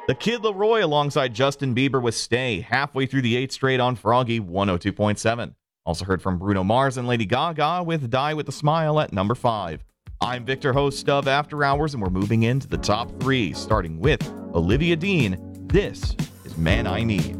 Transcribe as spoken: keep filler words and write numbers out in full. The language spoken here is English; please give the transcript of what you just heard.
The Kid Laroi alongside Justin Bieber with Stay, halfway through the eighth straight on Froggy one oh two point seven. Also heard from Bruno Mars and Lady Gaga with Die With a Smile at number five. I'm Victor, host of After Hours, and we're moving into the top three, starting with Olivia Dean. This is Man I Need.